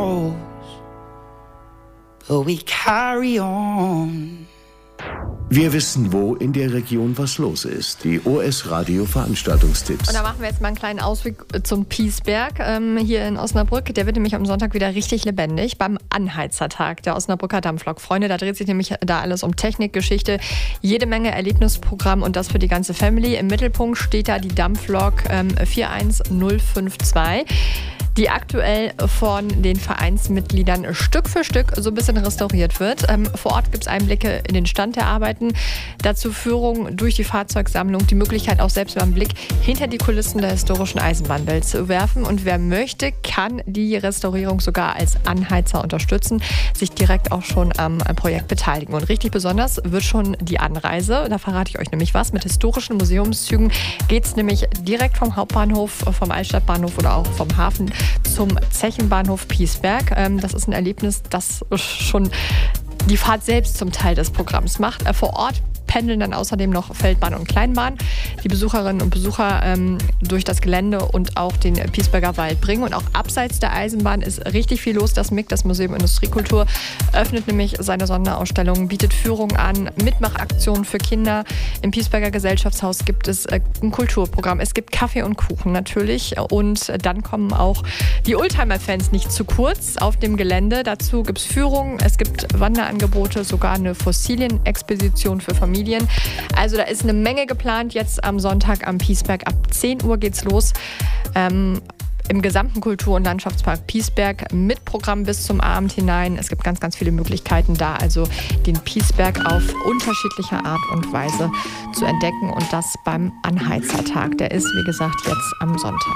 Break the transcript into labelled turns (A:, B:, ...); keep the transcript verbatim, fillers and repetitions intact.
A: falls, but we carry on.
B: Wir wissen, wo in der Region was los ist. Die O S-Radio-Veranstaltungstipps.
C: Und da machen wir jetzt mal einen kleinen Ausflug zum Piesberg ähm, hier in Osnabrück. Der wird nämlich am Sonntag wieder richtig lebendig beim Anheizertag der Osnabrücker Dampflok. Freunde, da dreht sich nämlich da alles um Technik, Geschichte, jede Menge Erlebnisprogramm und das für die ganze Family. Im Mittelpunkt steht da die Dampflok ähm, vier eins null fünf zwei. Die aktuell von den Vereinsmitgliedern Stück für Stück so ein bisschen restauriert wird. Ähm, vor Ort gibt es Einblicke in den Stand der Arbeiten, dazu Führung durch die Fahrzeugsammlung, die Möglichkeit auch selbst mal einen Blick hinter die Kulissen der historischen Eisenbahnwelt zu werfen. Und wer möchte, kann die Restaurierung sogar als Anheizer unterstützen, sich direkt auch schon am Projekt beteiligen. Und richtig besonders wird schon die Anreise. Da verrate ich euch nämlich was. Mit historischen Museumszügen geht es nämlich direkt vom Hauptbahnhof, vom Altstadtbahnhof oder auch vom Hafen zum Zechenbahnhof Piesberg. Das ist ein Erlebnis, das schon die Fahrt selbst zum Teil des Programms macht. Vor Ort pendeln dann außerdem noch Feldbahn und Kleinbahn, die Besucherinnen und Besucher ähm, durch das Gelände und auch den Piesberger Wald bringen. Und auch abseits der Eisenbahn ist richtig viel los. Das M I K, das Museum Industriekultur, öffnet nämlich seine Sonderausstellung, bietet Führungen an, Mitmachaktionen für Kinder. Im Piesberger Gesellschaftshaus gibt es äh, ein Kulturprogramm. Es gibt Kaffee und Kuchen natürlich. Und dann kommen auch die Oldtimer-Fans nicht zu kurz auf dem Gelände. Dazu gibt es Führungen, es gibt Wanderangebote, sogar eine Fossilien-Expedition für Familien. Also da ist eine Menge geplant jetzt am Sonntag am Piesberg. Ab zehn Uhr geht's los. Ähm, im gesamten Kultur- und Landschaftspark Piesberg mit Programm bis zum Abend hinein. Es gibt ganz, ganz viele Möglichkeiten da, also den Piesberg auf unterschiedliche Art und Weise zu entdecken und das beim Anheizertag. Der ist, wie gesagt, jetzt am Sonntag.